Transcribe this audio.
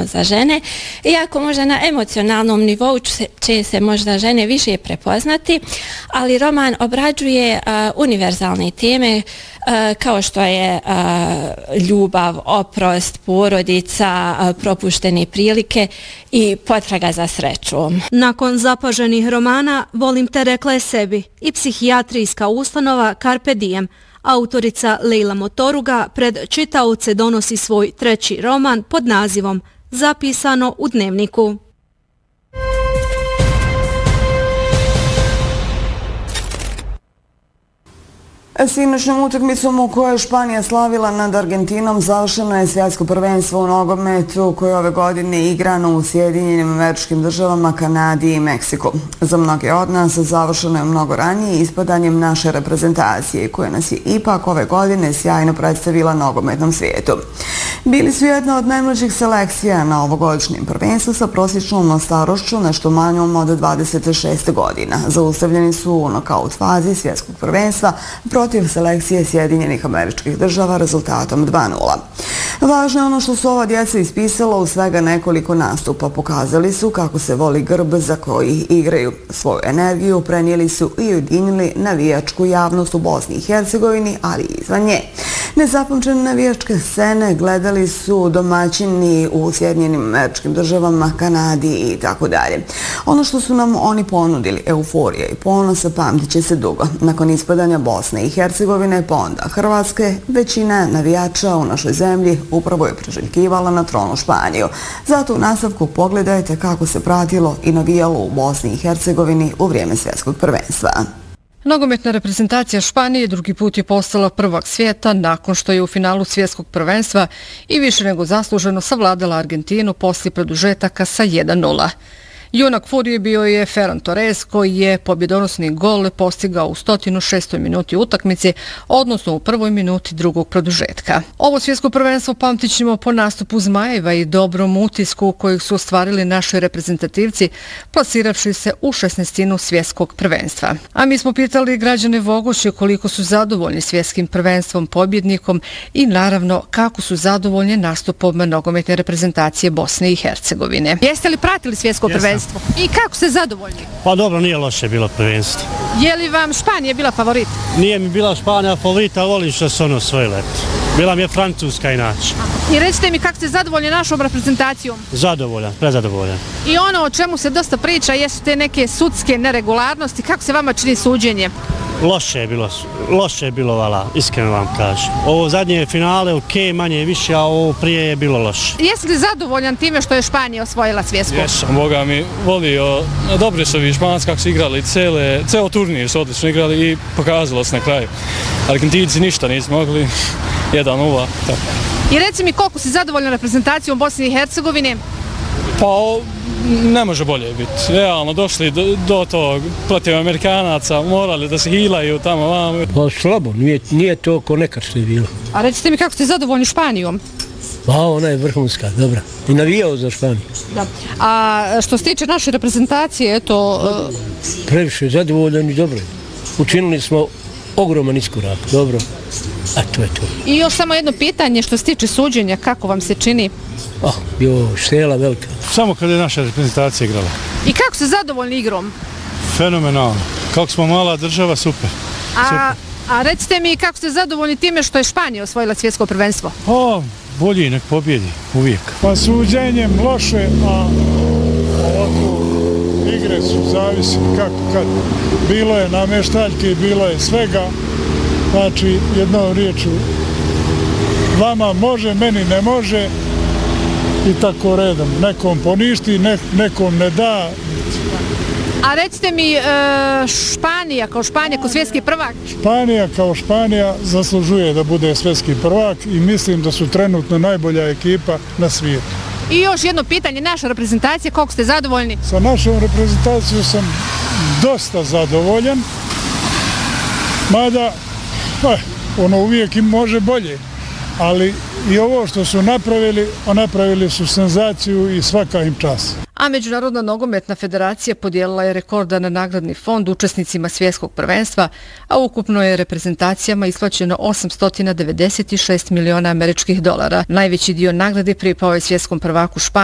za žene, iako možda na emocionalnom nivou će se možda žene više prepoznati, ali roman obrađuje univerzalne teme kao što je ljubav, oprost, porodica, propuštene prilike i potraga za srećom. Nakon zapaženih romana Volim te rekla je sebi i psihijatrijska ustanova Carpe Diem, autorica Lejla Motoruga pred čitaoce donosi svoj 3. roman pod nazivom Zapisano u dnevniku. Sinoćnom utakmicom u kojoj je Španija slavila nad Argentinom završeno je svjetsko prvenstvo u nogometu koje ove godine igrano u Sjedinjenim Američkim Državama, Kanadi i Meksiku. Za mnoge od nas završeno je mnogo ranije ispadanjem naše reprezentacije koje nas je ipak ove godine sjajno predstavila nogometnom svijetu. Bili su jedna od najmlađih selekcija na ovogodišnjem prvenstvu sa prosječnom starošću nešto manjom od 26 godina. Zaustavljeni su u nokaut fazi svjetskog prvenstva protiv selekcije Sjedinjenih Američkih Država rezultatom 2:0. Važno je ono što su ova djeca ispisala u svega nekoliko nastupa. Pokazali su kako se voli grb za koji igraju. Svoju energiju prenijeli su i ujedinili navijačku javnost u Bosni i Hercegovini, ali i izvan nje. Nezapamćene navijačke scene gledali su domaćini u Sjedinjenim Američkim Državama, Kanadi i tako dalje. Ono što su nam oni ponudili, euforija i ponosa, pamtit će se dugo. Nakon ispadanja Bosne i Hercegovine, pa onda Hrvatske, većina navijača u našoj zemlji upravo je priželjkivala na tronu Španiju. Zato u nastavku pogledajte kako se pratilo i navijalo u Bosni i Hercegovini u vrijeme svjetskog prvenstva. Nogometna reprezentacija Španije drugi put je postala prvak svijeta nakon što je u finalu svjetskog prvenstva i više nego zasluženo savladala Argentinu poslije produžetaka sa 1:0. Junak Furije bio je Ferran Torres koji je pobjedonosni gol postigao u 106. minuti utakmice, odnosno u 1. minuti drugog produžetka. Ovo svjetsko prvenstvo pamtit ćemo po nastupu Zmajeva i dobrom utisku kojeg su ostvarili naši reprezentativci, plasiravši se u 16. svjetskog prvenstva. A mi smo pitali građane Vogošće koliko su zadovoljni svjetskim prvenstvom pobjednikom i naravno kako su zadovoljni nastupom nogometne reprezentacije Bosne i Hercegovine. Jeste li pratili svjetsko prvenstvo? I kako ste zadovoljni? Pa dobro, nije loše bilo prvenstvo. Je li vam Španija bila favorit? Nije mi bila Španija favorita, volim što su ono osvojile. Bila mi je Francuska inače. I recite mi kako ste zadovoljni našom reprezentacijom? Zadovoljan, prezadovoljan. I ono o čemu se dosta priča jesu te neke sudske neregularnosti. Kako se vama čini suđenje? Loše je bilo, vala, iskreno vam kažem. Ovo zadnje finale, ok, manje više, a ovo prije je bilo loše. Jesi li zadovoljan time što je Španija osvojila svjetsko? Jesam, Boga mi volio. Dobri su ovi Španci kako su igrali, ceo turnir su odlično igrali i pokazalo se na kraju. Argentinci ništa nisu mogli, 1:0. I reci mi koliko si zadovoljan reprezentacijom Bosne i Hercegovine? Pa ne može bolje biti. Realno došli do tog protiv Amerikanaca, morali da se hilaju tamo vamo. Pa slabo, nije to ko nekad što je bilo. A recite mi kako ste zadovoljni Španijom? Pa ona je vrhunska, dobra. I navijao za Španiju. Da. A što se tiče naše reprezentacije, eto... Previše zadovoljan i dobro. Učinili smo ogroman iskorak, dobro. A to je to. I još samo jedno pitanje što se tiče suđenja, kako vam se čini? Štela velika. Samo kad je naša reprezentacija igrala. I kako ste zadovoljni igrom? Fenomenalno. Kako smo mala država, super. A recite mi kako ste zadovoljni time što je Španija osvojila svjetsko prvenstvo? Bolji nek pobjedi, uvijek. Pa suđenjem loše, a ovako igre su zavisne kako kad. Bilo je namještaljke, bilo je svega. Znači, jednom riječu, vama može, meni ne može i tako redom. Nekom poništi, nekom ne da. A recite mi, Španija kao svjetski prvak? Španija kao Španija zaslužuje da bude svjetski prvak i mislim da su trenutno najbolja ekipa na svijetu. I još jedno pitanje, naša reprezentacija, koliko ste zadovoljni? Sa našom reprezentacijom sam dosta zadovoljan, mada ono uvijek im može bolje, ali i ovo što su napravili su senzaciju i svaka im čast. A Međunarodna nogometna federacija podijelila je rekordan nagradni fond učesnicima svjetskog prvenstva, a ukupno je reprezentacijama isplaćeno 896 miliona američkih dolara. Najveći dio nagrade pripao je svjetskom prvaku Španiji.